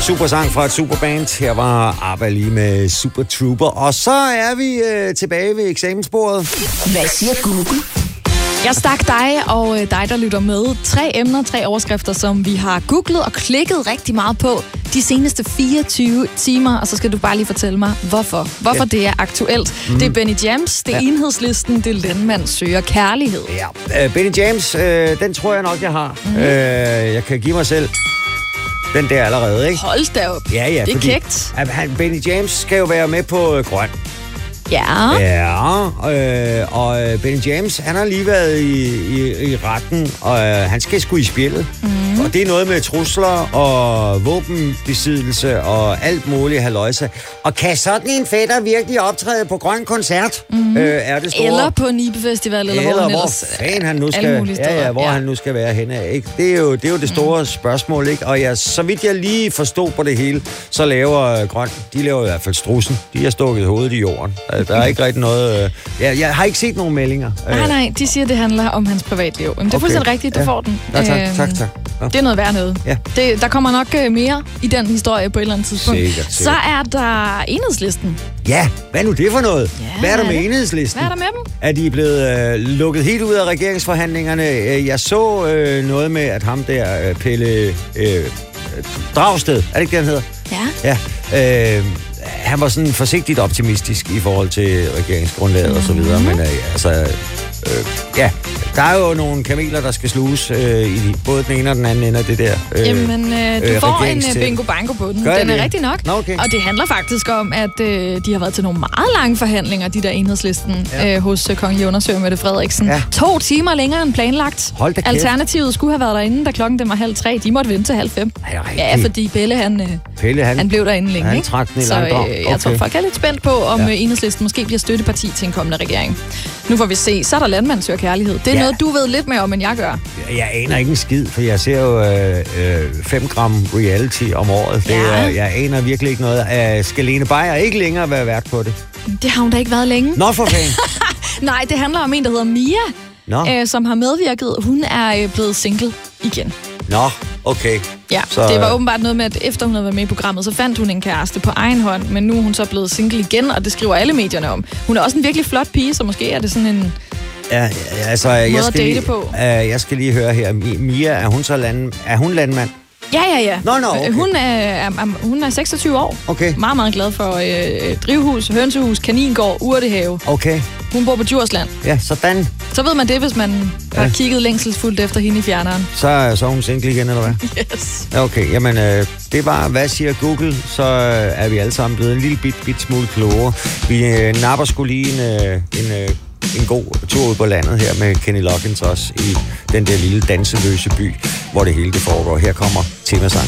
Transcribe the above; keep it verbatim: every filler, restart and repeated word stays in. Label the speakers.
Speaker 1: Super sang fra et superband. Her var ABBA lige med Super Trooper. Og så er vi øh, tilbage ved eksamensbordet.
Speaker 2: Hvad siger Google?
Speaker 3: Jeg stak dig og dig, der lytter med. Tre emner, tre overskrifter, som vi har googlet og klikket rigtig meget på de seneste fireogtyve timer. Og så skal du bare lige fortælle mig, hvorfor. Hvorfor ja. det er aktuelt. Mm. Det er Benny James, det er ja. Enhedslisten, det er Landmand søger kærlighed.
Speaker 1: Ja, uh, Benny James, uh, den tror jeg nok, jeg har. Mm. Uh, jeg kan give mig selv den der allerede, ikke?
Speaker 3: Hold da op.
Speaker 1: Ja, ja,
Speaker 3: det er
Speaker 1: fordi,
Speaker 3: kægt.
Speaker 1: Uh, han, Benny James skal jo være med på uh, grøn.
Speaker 3: Ja.
Speaker 1: Ja, øh, og Benny James, han har lige været i, i, i retten, og øh, han skal sgu i spjældet. Mm. Og det er noget med trusler og våbenbesiddelse og alt muligt halløjse. Og kan sådan en fætter virkelig optræde på Grøn Koncert? Mm. Øh, er det store?
Speaker 3: Eller på Nibe Festival, eller,
Speaker 1: eller
Speaker 3: hvor han
Speaker 1: hvor
Speaker 3: ellers
Speaker 1: fan han nu skal, ja, ja, hvor ja. han nu skal være henne. Ikke? Det, er jo, det er jo det store mm. spørgsmål, ikke? Og ja, så vidt jeg lige forstod på det hele, så laver Grøn, de laver i hvert fald strussen. De har stukket hovedet i jorden. Der er ikke rigtig noget... Øh, jeg, jeg har ikke set nogen meldinger.
Speaker 3: Nej, nej, de siger, det handler om hans privatliv. Men det er okay. fuldstændig rigtigt, du ja. får den.
Speaker 1: Ja, tak, tak, tak. Ja.
Speaker 3: Det er noget værd noget. Ja. Det, der kommer nok øh, mere i den historie på et eller andet tidspunkt.
Speaker 1: Sikkert, sikkert.
Speaker 3: Så er der Enhedslisten.
Speaker 1: Ja, hvad er nu det for noget?
Speaker 3: Ja,
Speaker 1: hvad er der med Enhedslisten?
Speaker 3: Hvad er der med dem?
Speaker 1: Er de blevet øh, lukket helt ud af regeringsforhandlingerne? Jeg så øh, noget med, at ham der, øh, Pelle øh, Dragsted, er det ikke det, han hedder?
Speaker 3: Ja.
Speaker 1: Ja, øh, han var sådan forsigtigt optimistisk i forhold til regeringsgrundlaget mm-hmm. og så videre, men øh, altså, øh, ja, der er jo nogle kameler, der skal sluges øh, i både den ene og den anden ende af det der øh,
Speaker 3: Jamen, øh, du
Speaker 1: øh,
Speaker 3: får en øh, bingo-bango på den.
Speaker 1: Gør
Speaker 3: den er
Speaker 1: det?
Speaker 3: rigtig nok.
Speaker 1: Nå, okay.
Speaker 3: Og det handler faktisk om, at øh, de har været til nogle meget lange forhandlinger, de der Enhedslisten, ja. øh, hos øh, kongelige undersøger Mette Frederiksen. Ja. To timer længere end planlagt.
Speaker 1: Hold da kæft.
Speaker 3: Alternativet skulle have været derinde, da klokken den var halv tre. De måtte vente til halv fem. Ja, fordi Pelle, han, øh,
Speaker 1: Pelle, han,
Speaker 3: han blev derinde længe.
Speaker 1: Han
Speaker 3: ikke?
Speaker 1: trak den i
Speaker 3: Så øh,
Speaker 1: okay.
Speaker 3: jeg tror, folk er lidt spændt på, om ja. Enhedslisten måske bliver støtteparti til en kommende regering. Nu får vi se. Så er der Landmand søger kærlighed. Det er ja. noget, du ved lidt mere om, end jeg gør.
Speaker 1: Jeg aner ikke en skid, for jeg ser jo fem øh, gram reality om året. Det,
Speaker 3: ja.
Speaker 1: øh, jeg aner virkelig ikke noget. Øh, skal Lene Beyer ikke længere være vært på det?
Speaker 3: Det har hun da ikke været længe.
Speaker 1: Nå for fanden.
Speaker 3: Nej, det handler om en, der hedder Mia, øh, som har medvirket. Hun er øh, blevet single igen.
Speaker 1: Nå, okay.
Speaker 3: Ja, så det var åbenbart noget med, at efter hun havde været med i programmet, så fandt hun en kæreste på egen hånd, men nu er hun så blevet single igen, og det skriver alle medierne om. Hun er også en virkelig flot pige, så måske er det sådan en
Speaker 1: ja, ja, altså, jeg
Speaker 3: måde
Speaker 1: skal
Speaker 3: at date
Speaker 1: lige,
Speaker 3: på.
Speaker 1: Uh, jeg skal lige høre her. Mia, er hun så land, er hun landmand?
Speaker 3: Ja, ja, ja.
Speaker 1: Nå, nå, okay.
Speaker 3: Hun er, er, hun er seksogtyve år.
Speaker 1: Okay.
Speaker 3: Meget, meget glad for øh, drivhus, hønsehus, kaningård, urtehave.
Speaker 1: Okay.
Speaker 3: Hun bor på Djursland.
Speaker 1: Ja, sådan.
Speaker 3: Så ved man det, hvis man ja. har kigget længselsfuldt efter hende i fjerneren.
Speaker 1: Så, så er hun single igen, eller hvad?
Speaker 3: Yes.
Speaker 1: Okay, jamen øh, det var, hvad siger Google, så øh, er vi alle sammen blevet en lille bit, bit smule klogere. Vi øh, napper sgu lige en, øh, en, øh, en god tur ud på landet her med Kenny Loggins også i den der lille danseløse by, hvor det hele det foregår. Her kommer temasangen.